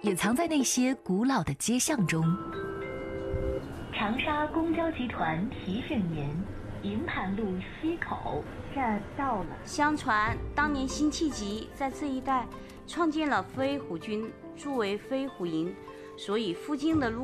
也藏在那些古老的街巷中。 长沙公交集团提醒您，营盘路西口站到了。 相传当年辛弃疾在这一带创建了飞虎军，筑为飞虎营，所以附近的路